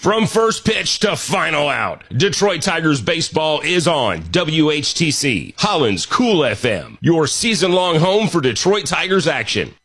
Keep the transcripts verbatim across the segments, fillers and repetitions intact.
From first pitch to final out, Detroit Tigers baseball is on W H T C, Holland's Cool F M, your season-long home for Detroit Tigers action.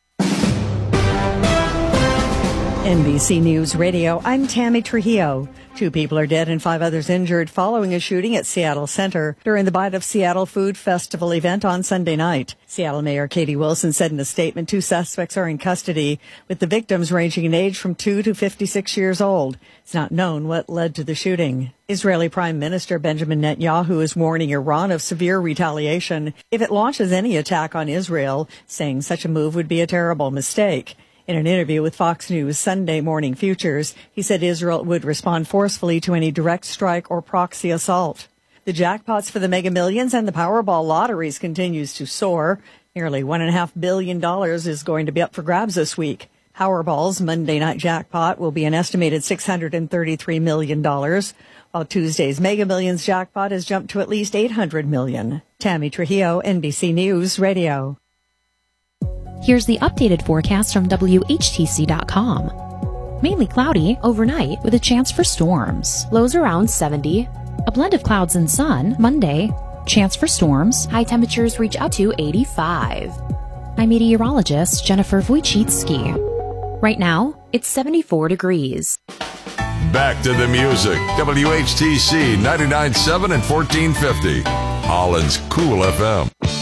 N B C News Radio, I'm Tammy Trujillo. Two people are dead and five others injured following a shooting at Seattle Center during the Bite of Seattle Food Festival event on Sunday night. Seattle Mayor Katie Wilson said in a statement two suspects are in custody, with the victims ranging in age from two to fifty-six years old. It's not known what led to the shooting. Israeli Prime Minister Benjamin Netanyahu is warning Iran of severe retaliation if it launches any attack on Israel, saying such a move would be a terrible mistake. In an interview with Fox News Sunday Morning Futures, he said Israel would respond forcefully to any direct strike or proxy assault. The jackpots for the Mega Millions and the Powerball lotteries continues to soar. Nearly one point five billion dollars is going to be up for grabs this week. Powerball's Monday night jackpot will be an estimated six hundred thirty-three million dollars, while Tuesday's Mega Millions jackpot has jumped to at least eight hundred million dollars. Tammy Trujillo, N B C News Radio. Here's the updated forecast from W H T C dot com. Mainly cloudy overnight with a chance for storms. Lows around seventy. A blend of clouds and sun Monday. Chance for storms. High temperatures reach up to eighty-five. I'm meteorologist Jennifer Wojcicki. Right now, it's seventy-four degrees. Back to the music. W H T C ninety-nine point seven and fourteen fifty. Holland's Cool F M.